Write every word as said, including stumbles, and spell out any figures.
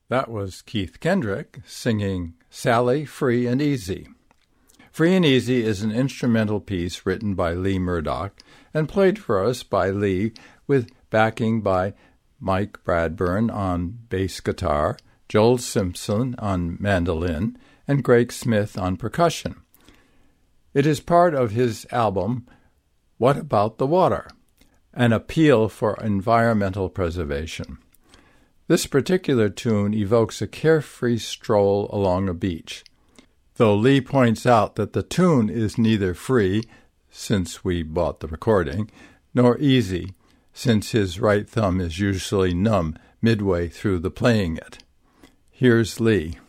That was Keith Kendrick singing Sally, Free and Easy. Free and Easy is an instrumental piece written by Lee Murdoch and played for us by Lee with backing by Mike Bradburn on bass guitar, Joel Simpson on mandolin, and Greg Smith on percussion. It is part of his album, What About the Water? An appeal for environmental preservation. This particular tune evokes a carefree stroll along a beach, though Lee points out that the tune is neither free, since we bought the recording, nor easy, since his right thumb is usually numb midway through the playing it. Here's Lee.